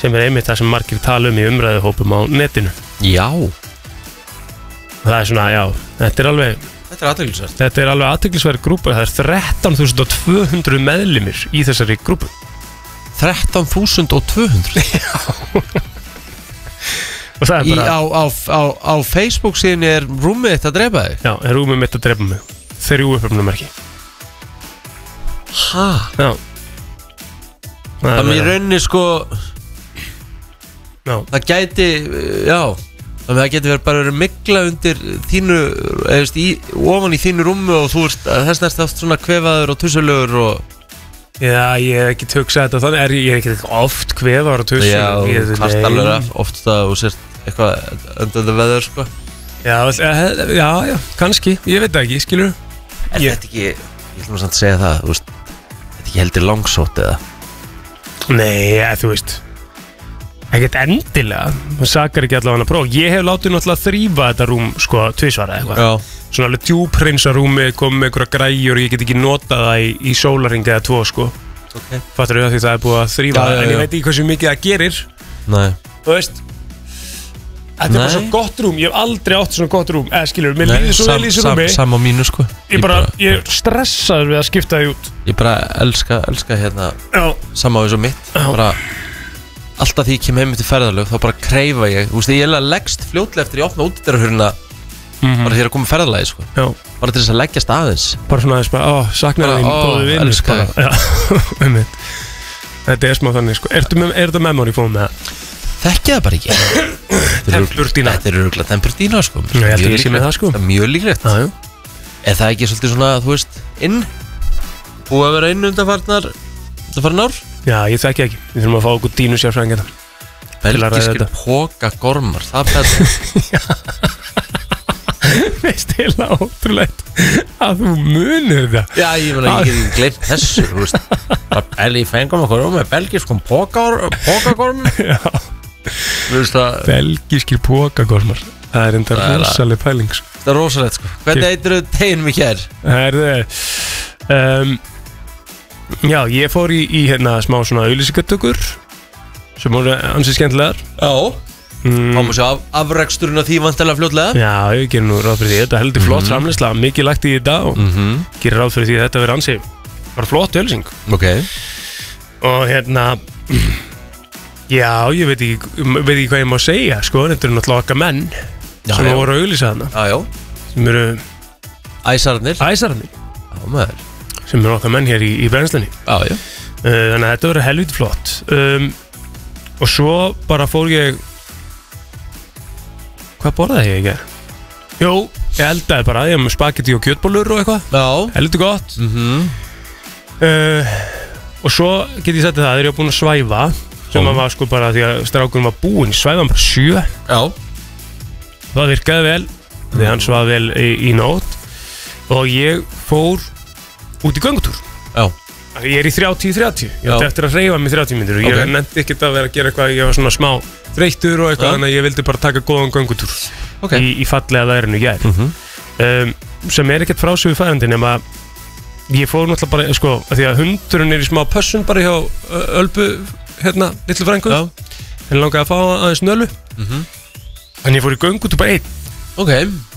sem einmitt það sem margir tala í umræðuhópum á netinu. Já. Það svona, já, þetta er athyglisvert. Þetta er alveg athyglisverð grúpa. Það er 13.200 meðlimir í þessari grúpu. 13.200? Já. Og það er bara á Facebook síðan er rúmið þitt að drepa þig? Já, er rúmið mitt að drepa mig. 3 uppöfnumerki. Hæ? Já. Þannig í rauninni sko já. Það gæti, já þannig að það geti verið mikla undir þínu, ofan í þínu rúmi og þú veist, þess næst oft svona kvefaður og tussulegur og já, ég hef ekki hugsað þetta þannig, ég hef ekki oft kvefaður og tussulegur. Já, þú kast alveg oft það og sérst eitthvað undan það veður sko. Já, kannski, ég veit það ekki, skilur. Er þetta ekki, ég ætlum að segja það, þú veist, þetta ekki heldur langsótt eða? Nei, þú veist ekkert endilega, það sakar ekki allavega að prófa. Ég hef látið náttúrulega þrýfa þetta rúm sko 2 eða eitthvað. Svona alveg djúprinsa-rúmi, komið með einhverja græjur og ég get ekki notað það í sólarhring eða 2 sko. Okay. Fattar þú því það er búið að þrýfa það, en ég veit ekki hversu mikið það gerir. Nei. Þú veist, þetta er bara svo gott rúm, ég hef aldrei átt svona gott rúm. Skilur, mér líður svo vel í þessu rúmi. Sama á mínu sko. Ég er stressaður við að skipta því út. Ég bara elska hérna sama á þessu mitt. Bara alltaf því ég kem heim til ferðalög þá bara kreifa ég, þú veist, ég leggst fljótlega eftir ég opna útidyrahurðina bara þegar að koma ferðalagi sko. Já. Bara til þess að leggjast aðeins. Bara svona aðeins bara, saknar þín, góðu vinur. Elska þig. Já, þetta er smá þannig sko. Er þetta memory phone með það? Þekki það bara ekki. Tempur-dýna. Þetta er örgulega tempur-dýna sko. Ég held ekki sé með það sko. Það er mjög líklegt. Er það ekki svolítið svona, þú veist, búið að vera inn undanfarin ár? Já, ég þekki ekki. Við þurfum að fá okkur dínu sérfræðing hérna. Belgískir pokagormar, það betur. Veist heila ótrúlegt að þú munir það. Já, ég meina, ég get ekki gleymt þessu, þú veist. Ég fengum okkur með belgískum pokagormum. Já. Þú veist það. Belgískir pokagormar. Það er enda rosaleg pæling. Það er rosalegt, sko. Hvernig eitur þau teginum í hér? Já, ég fór í hérna smá svona auglýsingatökur sem voru ansið skemmtilegar. Já. Má sjá afreksturinn af því vantilega fljótlega. Já, ég gerir nú ráð fyrir því. Þetta heldur flott framleiðsla, mikið lagt í þetta og gerir ráð fyrir því að þetta verið ansið bara flott auglýsing. Ok. Og hérna já, ég veit ekki hvað ég má segja, sko. Þetta eru náttúrulega okkar menn sem voru að auglýsa þarna. Já. Sem eru æsararnir. Já, maður. Sem eru okkar menn hér í brennslunni. Já. Þannig að þetta verið helviti flott. Og svo bara fór ég hvað borðaði ég ekki? Jú, ég eldaði bara, ég hef með spagetti og kjötbollur og eitthvað. Já. Helviti gott. Og svo get ég settið það þegar ég var búinn að svæfa sem að var sko bara því að strákurinn var búinn, svæfa hann bara 7. Já. Það virkaði vel því hann svað vel í nótt og ég fór út í göngutúr. Já. Ég er í 30-30. Ég ætti eftir að hreyfa mig 30 mínútur og ég nefndi ekkert að vera að gera eitthvað, ég var svona smá þreyttur og eitthvað, þannig að ég vildi bara taka góðan göngutúr í fallega veðrinu í gær. Sem er ekkert frásögu færandi nema ég fór náttúrulega bara, sko, því að hundurinn er í smá pössun bara hjá Ölbu, hérna, litlu frængu. Henni langaði að fá aðeins nölu. Þannig ég fór í göngutúr bara einn. Ok.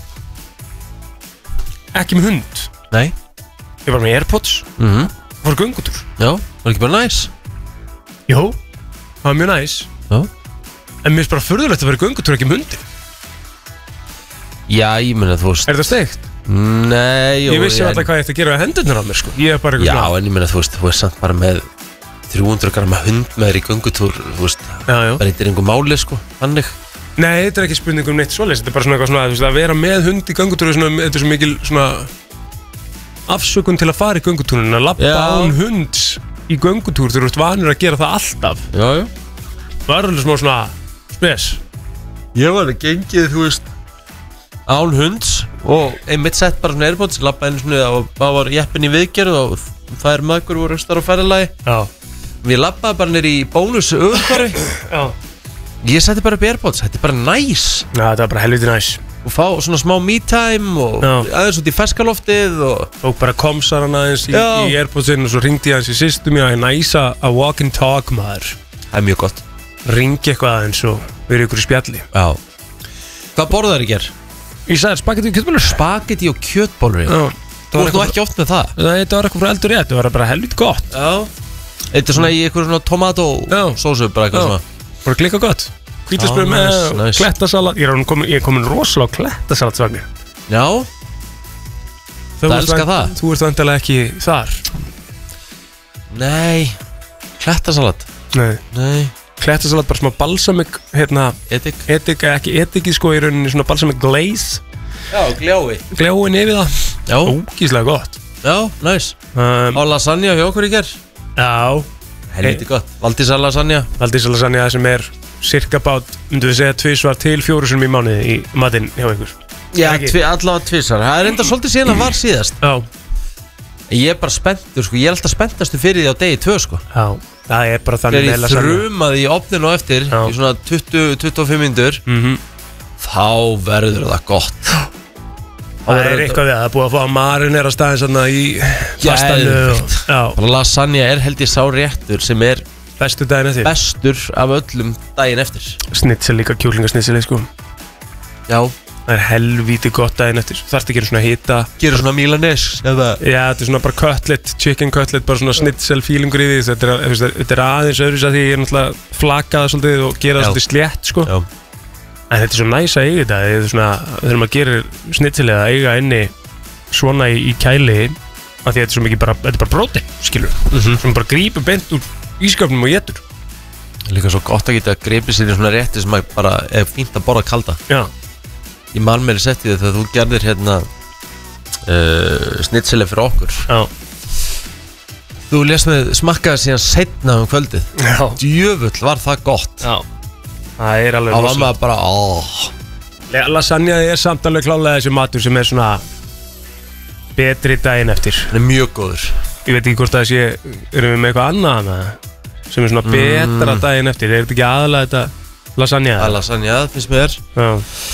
Ekki með hund. Nei. Ég var með Airpods. Fór í göngutúr. Já, var ekki bara næs? Jó, það var mjög næs. Já. En mér finnst bara furðulegt að vera í göngutúr ekki með hundi. Já, ég meina þú veist. Er það steikt? Nei, ég vissi alltaf hvað ég ætti að gera á hendurnar á mér sko. Ég er bara eitthvað já, en ég meina þú veist samt bara með 300 grama hund með þér í göngutúr, þú veist. Það reytir einhver máli sko, hannig. Nei, þetta er ekki spurning um neitt svoleiðis. Þetta er bara svona eitthvað svona, þú veist, að vera með hund í göngutúr þetta er svo mikil svona afsökun til að fara í göngutúrun, að labba án hunds í göngutúr, þú ert vanur að gera það alltaf. Já. Það er alveg smá svona spes. Ég var að gengið, þú veist, án hunds og einmitt sett bara svona Airpods, labba einu svona og það var jeppin í viðgerð og þær maður voru starf á ferðalagi. Já. Við labbaði bara nýr í bónus öðhverfi. Já. Ég setti bara upp Airpods, þetta er bara næs. Já, þetta var bara helviti næs. Og fá svona smá me time og aðeins út í ferskaloftið og bara komsar hann aðeins í Airpodsinn og svo ringdi ég aðeins í systum ég að næsa að walk and talk maður. Það er mjög gott. ringi eitthvað aðeins og verið ykkur í spjalli. Já. Hvað borðar þér í ger? Ég sagði spagetti og kjötbollur. Spagetti og kjötbollur? Já. Þú ert nú ekki oft með það? Nei, þetta var eitthvað frá eldur rétt, það var bara helvít gott. Já. Þetta er svona í eitthvað svona tomatósósu, bara eitthvað svona. Bara klikka gott. Hvítaspur með klettasalat. Ég er komin rosalega á klettasalat. Já. Það elskar það. Þú ert vantilega ekki þar. Nei. Klettasalat? Nei. Klettasalat, bara smá balsamik, edik, ekki ediki sko, í rauninni svona balsamik glaze. Já, gljói. Gljói nefið það. Já. Ógíslega gott. Já, næs. Á lasagna hjá okkur í ger. Já. Helviti gott. Valdísar lasagna. Valdísar lasagna sem er cirka bát, myndum við segja 2 til 4 sinum í mánuði í matinn hjá ykkur. Já, allavega 2. Það er enda svolítið síðan að var síðast. Já. Ég er bara spenntur sko, ég er alltaf spenntastu fyrir því á degi 2 sko. Já, það er bara þannig. Þegar ég þrumaði í opninu og eftir í svona 20-25 mínútur, þá verður það gott. Það er eitthvað við að það er búið að fá að marinera staðinn svona í fastannu. Bara lasagna er held ég sá réttur sem er bestur daginn eftir. Bestur af öllum daginn eftir. Snitsel líka, kjúklingasnitsel sko. Já. Það er helvíti gott daginn eftir. Þú þarft að gera svona hita. Gera svona milanese eða? Já, þetta er svona bara cutlet, chicken cutlet, bara svona snitsel feelingur í því. Þetta er aðeins öðruvísi að því ég er náttúrulega flakaða svolítið og gera það svolítið slétt sko. Já. En þetta er svo næs að eiga þetta. Þetta er svona, þegar maður gerir snitselið að eiga inni svona í kæli, af því þetta er svo mikið bara, þetta er bara prótein, skilur. Sem bara grípur beint úr ískapnum og étur. Líka svo gott að geta gripið sér í svona rétti sem bara er fínt að borða kalda. Já. Ég man mér sett í þetta þegar þú gerðir hérna snitselið fyrir okkur. Já. Þú lést með smakkaði síðan seinna kvöldið. Já. Djöfull var það gott. Já. Það er alveg rosalega. Það var maður bara Lasagna er samt alveg klálega þessi matur sem er svona betri daginn eftir. Það er mjög góður. Ég veit ekki hvort það sé, erum við með eitthvað annað hana sem er svona betra daginn eftir. Er þetta ekki aðalega þetta lasagna? Lasagna, finnst mér. Já.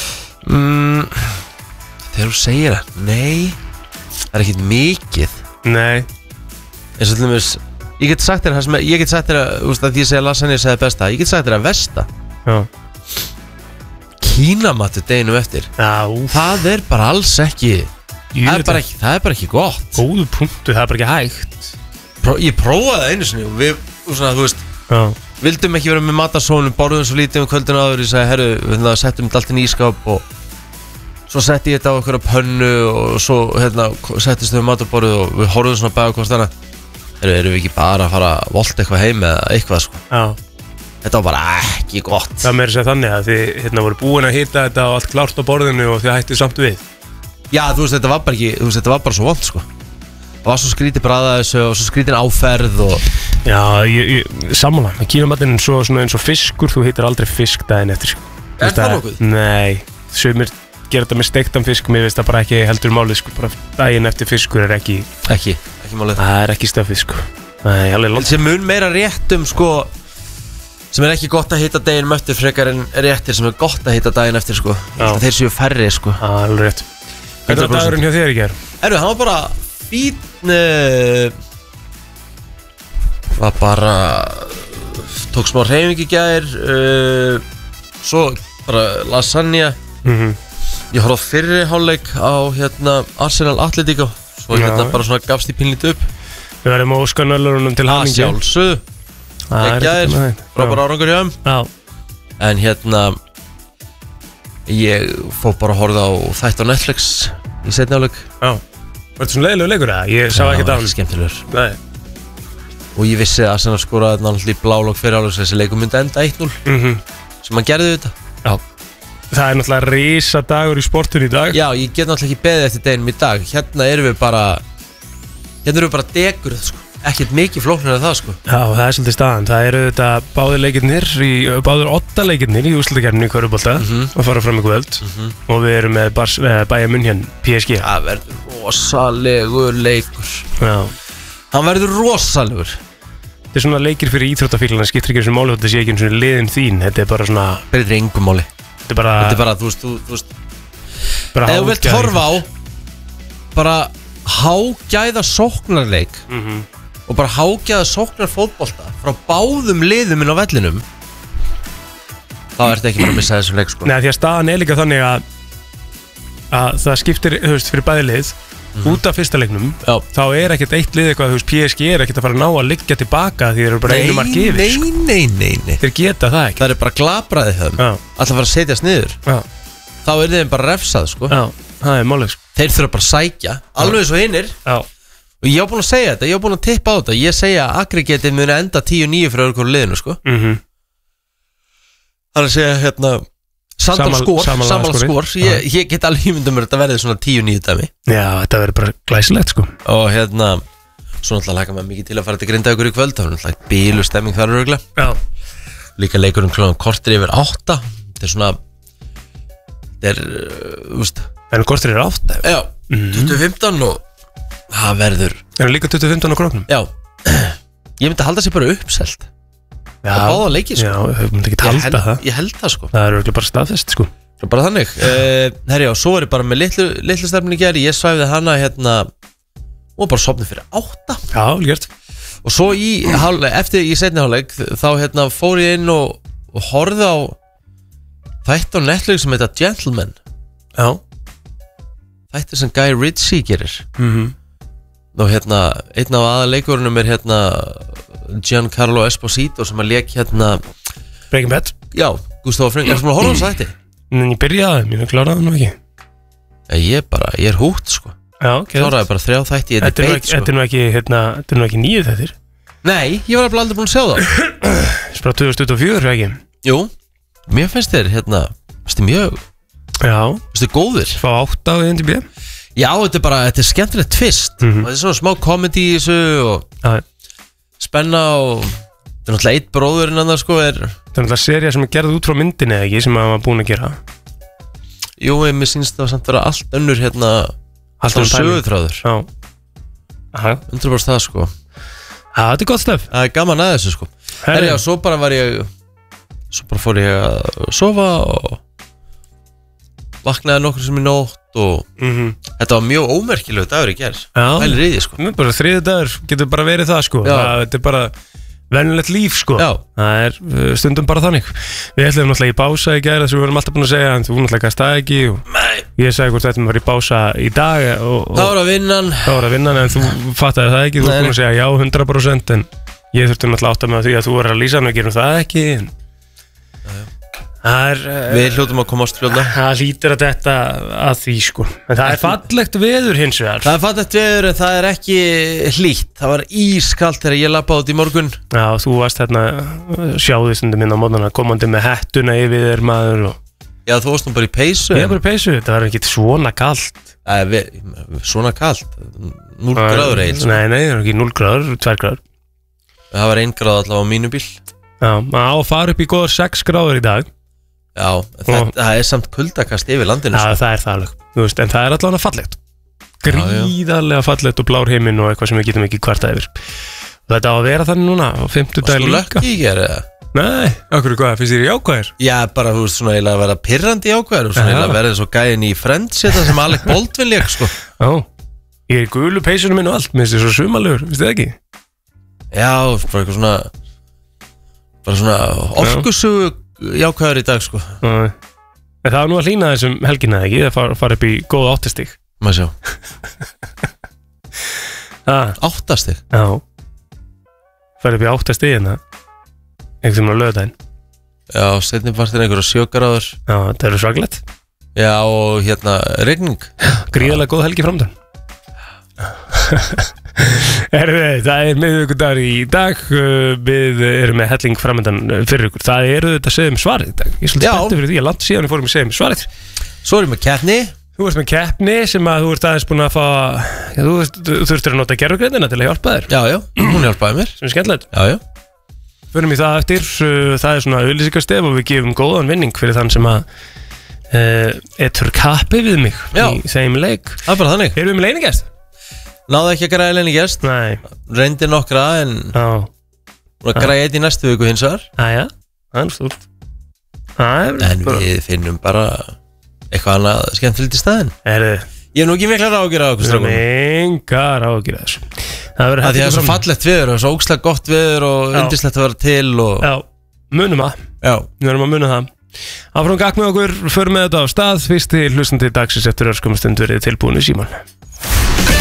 Þegar þú segir það, nei, það er ekkert mikið. Nei. Eins og til dæmis, ég get sagt þér að, þú veist að því að segja lasagna ég segja besta, ég get sagt þér að versta. Já. Kínamatur deginum eftir. Já. Það er bara alls ekki, það er bara ekki gott. Góðu punktu, það er bara ekki hægt. Ég prófaði það einu sinni og við, svona, þú veist, vildum ekki vera með matarsónum, borðum svo lítið kvöldin áður. Ég sagði, herru, við settum þetta allt inn í ískáp og svo setti ég þetta á okkur á pönnu og svo settist við matarborðið og við horfðum svona bæða hvort þannig. Herru, erum við ekki bara að fara að volta eitthvað heim eða eitthvað sko. Já. Þetta var bara ekki gott. Það meira sér þannig að þið voru búin að hita þetta og allt klárt á borðinu og þið hættið samt við. Já, þú veist, þetta var bara ekki, þetta var bara svo vont sko. Það var svo skrítið bragða þessu og svo skrítin áferð og... Já, sammála. Kínamatinn er svona eins og fiskur, þú heitir aldrei fisk daginn eftir. Er það nokkuð? Nei, sumir gera þetta með steiktan fisk, mér veist það bara ekki heldur málið sko. Bara daginn eftir fiskur er ekki málið. Það er ekki stöðfisk sko. Nei, alveg langt. Sem mun meira réttum sko, sem er ekki gott að hita deginum eftir frekar en réttir sem er gott að hita daginn eftir sko. Þeir séu færri sko. Já, alveg rétt. Hvernig var dagurinn hjá þér í gær? Hann var bara fín, var bara tók smá hreyfing í gær, svo bara lasagna. Ég horfði á fyrri hálfleik á Arsenal Atletico, svo bara svona gafst í pínlítið upp. Við verðum að óska nöllurunum til hamingju. Sjálfsögðu. Gær, bara árangur hjá þeim. Já. En ég fór bara að horfa á þætti á Netflix í seinni hálfleik. Já. Var þetta svona leiðilegu leikur eða? Ég sá ekki það. Það var ekki skemmtilegur. Nei. Og ég vissi að Arsenal skoraði náttúrulega í blálokk fyrir hálfleik, þessi leikur myndi enda 1-0. Sem hann gerði þetta. Já. Það er náttúrulega risa dagur í sportun í dag. Já, ég get náttúrulega ekki beðið eftir deginum í dag. Hérna erum við bara deguruð sko. Ekkert mikið flóknar en það sko. Já, það er svolítið staðan. Það eru þetta báðir 8 leikirnir í úrslitakeppninni í körfubolta að fara fram í kvöld. Og við erum með Bayern München, PSG. Það verður rosalegur leikur. Já. Hann verður rosalegur. Þetta er svona leikir fyrir íþróttafíklarna, skiptir ekki eins og máli, þetta sé ekki eins og liðin þín. Þetta er bara svona... Breytir engum máli. Þetta er bara, þú veist... Ef þú vilt horfa á bara hágæða sóknarleik og bara hágæða sóknarfótbolta frá báðum liðum inn á vellinum, þá ertu ekki bara að missa þessum leik sko. Nei, því að staðan líka þannig að það skiptir, þú veist, fyrir bæði lið út af fyrsta leiknum, þá ekkert eitt lið eitthvað, þú veist, PSG ekkert að fara að ná að liggja tilbaka því þeir eru bara einu mark yfir sko. Nei. Þeir geta það ekki. Það bara glabraði þeim, alltaf fara að setjast niður. Þá þeim bara refsað sko. Já, það málið sko. Þeir þurfa bara að sækja, alveg svo hinnir. Og ég var búin að segja þetta, ég var búin að tippa á þetta. Ég segja að aggregatið muni enda 10-9 fyrir öðru hverju liðinu sko. Það að segja hérna Sammal skor. Ég get alveg ímyndum mér að þetta verði svona 10-9 dæmi. Já, þetta verður bara glæsilegt sko. Og hérna, svo náttúrulega laka maður mikið til að fara til Grindavíkur í kvöld. Það var náttúrulega bílu stemming þar örugglega. Já. Líka leikurinn klukkan korter yfir 8. Þetta er svona, þú veist. En korter yfir 8? Já, 2015 og það verður. Er líka 2015 á króknum? Já. Ég myndi að halda sér bara uppselt. Já, báða leiki sko. Já, þau myndi ekki halda það. Ég held það sko. Það er bara staðfest sko. Það er bara þannig. Herjá, svo er ég bara með litlu stefni í gæri. Ég svæfði hana hérna og bara sofnið fyrir 8. Já, líkt. Og svo eftir í seinni hálfleik þá hérna fór ég inn og horfði á þætti á Netflix sem heita Gentleman. Já. Þætti sem Guy Ritchie gerir. Og hérna einn af aðaleikurinnum er hérna Giancarlo Esposito sem að lék hérna Breaking Bad. Já, Gustavo Fring. Er það svona að horfa á þætti? Ég byrjaði, mér kláraði nú ekki. Ég er hútt sko. Já, kláraði bara 3 þætti. Þetta er nú ekki þetta er nú ekki 9 þættir. Nei, ég var aldrei búin að sjá það. Það er bara 2024 ekki. Jú, mér finnst þér hérna mjög. Já. Finnst þér góðir? Fá 8 á IMDb. Já, þetta er skemmtilegt tvist. Og þetta er svona smá comedy í þessu og spenna og það er náttúrulega eitt bróðurinn annar sko Það er náttúrulega seria sem er gerð út frá myndinni eða ekki sem að maður búin að gera. Jú, mér sýnst það samt vera allt önnur hérna alltaf sögutráður. Já. 100% það sko. Já, þetta er gott stöf. Það er gaman að þessu sko. Herjá, svo bara fór ég að sofa og vaknaði nokkur sem í nótt og þetta var mjög ómerkilegu dagur í gerð. Hælir í því sko. Bara 3. dagur getur bara verið það sko. Þetta er bara venjulegt líf sko. Það er stundum bara þannig. Við ætlum náttúrulega í pása í gerð þess að við vorum alltaf búin að segja en þú náttúrulega gæst það ekki og ég sagði hvort þetta var í pása í dag og það var að vinnan en þú fattaði það ekki. Þú búin að segja já 100% en ég þurfti náttúrulega átt að með því að þú var að lýsa og gerum það ekki Við hljótum að komast fljóðlega. Það hlýtur að þetta að því sko. En það er fallegt veður hins vegar. Það er fallegt veður en það er ekki hlýtt. Það var ískalt þegar ég labbaði út í morgun. Já, þú varst hérna sjáði stundum inn á mótnana komandi með hettuna yfir þér maður Já, þú varst nú bara í peysu. Ég var bara í peysu, það var ekki svona kalt. Svona kalt? 0 gráður eiginlega. Nei, það var ekki 0 gráður, 2 gráður. Það var 1 gráð allavega á mínu bíl. Já, maður á að fara upp í góðar 6 gráður í dag. Já, það er samt kuldakast yfir landinu. Já, það er það alveg. Þú veist, en það er allavega fallegt. Gríðarlega fallegt og blár heiminn og eitthvað sem við getum ekki kvartað yfir. Og þetta á að vera þannig núna á 50 dag líka. Varstu lökk í gerð eða? Nei, okkur hvað, finnst þér jákvæðir? Já, bara, þú veist, svona eiginlega að vera pirrandi jákvæðir og svona eiginlega að vera svo gæðin í Friends þetta sem Alec Baldwin lék, sko. Já, ég er gulu peysunum minn og allt, minnst þér svo sumalur, finnst þið ekki? Já, bara eitthvað svona orkusugu jákvæður í dag sko. En það var nú að hlýna þessum helgina ekki það fara upp í góða 8 stig. Má sjá 8 stig? Já, fara upp í 8 stig hérna einhvern veginn á laugardaginn. Já, seinni partin einhverja 7 gráður. Já, þetta eru svakalegt. Já, og hérna rigning. Gríðarlega góð helgi framöndan. Það er miðvikudagur í dag. Við erum með helling framöndan fyrir ykkur. Það eru þetta segjum svarið í dag. Ég er svolítið spenntið fyrir því að langt síðan við fórum í segjum svarið. Svo erum við keppni. Þú ert með keppni sem að þú ert aðeins búin að fá þú þurftir að nota gerfugrindina til að hjálpa þér. Já, hún hjálpaði mér. Sem er skemmtilegt. Já. Förum í það eftir. Það er svona auglýsingarstef og við gefum góðan vinning fyrir þann sem að etur kappi við mig í þeim leik. Það er bara þannig. Erum við með leinigest? Náðu ekki að græða leinigest. Nei. Reyndi nokkra en og að græða eitt í næstu viku hins vegar. Æja, það er stúrt. En við finnum bara eitthvað annað skemmtilegt í staðinn. Ég hef nú ekki miklar ágjur á okkur strákum. Engar ágjur á þessu. Það er svo fallegt veður og svo ógeðslega gott veður og yndislegt að vera til og... Já, munum það. Já. Við verðum að muna það. Áfram gakk með okkur, förum með þetta á stað. Fyrsti hlustandi dagsins eftir örskumstund verið tilbúin í síman.